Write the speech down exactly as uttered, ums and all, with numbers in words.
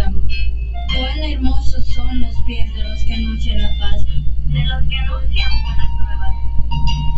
amor. Cuán hermosos son los pies de los que anuncian la paz, de los que anuncian buenas